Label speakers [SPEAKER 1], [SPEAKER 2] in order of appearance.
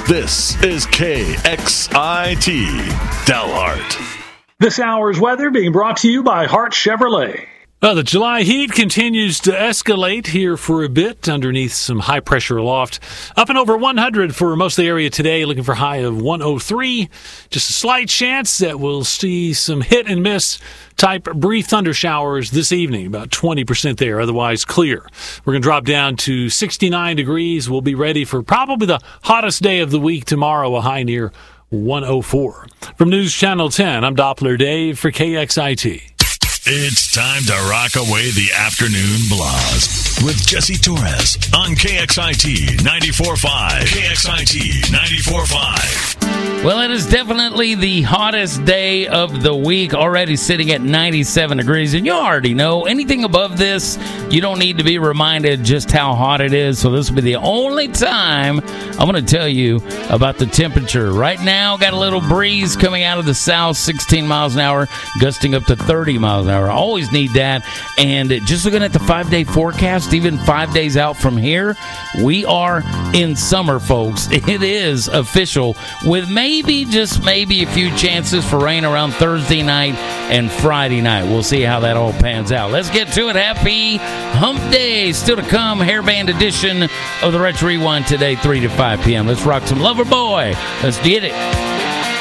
[SPEAKER 1] This is KXIT Dalhart.
[SPEAKER 2] This hour's weather being brought to you by Hart Chevrolet.
[SPEAKER 3] The July heat continues to escalate here for a bit underneath some high-pressure aloft. Up and over 100 for most of the area today, looking for a high of 103. Just a slight chance that we'll see some hit-and-miss type brief thunder showers this evening, about 20% there, otherwise clear. We're going to drop down to 69 degrees. We'll be ready for probably the hottest day of the week tomorrow, a high near 104. From News Channel 10, I'm Doppler Dave for KXIT.
[SPEAKER 1] It's time to rock away the afternoon blast with Jesse Torres on KXIT 94.5. KXIT 94.5.
[SPEAKER 4] Well, it is definitely the hottest day of the week, already sitting at 97 degrees. And you already know, anything above this, you don't need to be reminded just how hot it is. So this will be the only time I'm going to tell you about the temperature. Right now, got a little breeze coming out of the south, 16 miles an hour, gusting up to 30 miles an hour. I always need that. And just looking at the 5-day forecast, even 5 days out from here, we are in summer, folks. It is official, with maybe, just maybe, a few chances for rain around Thursday night and Friday night. We'll see how that all pans out. Let's get to it. Happy Hump Day. Still to come, hairband edition of the Retro Rewind today, 3 to 5 p.m. Let's rock some Lover Boy. Let's get it.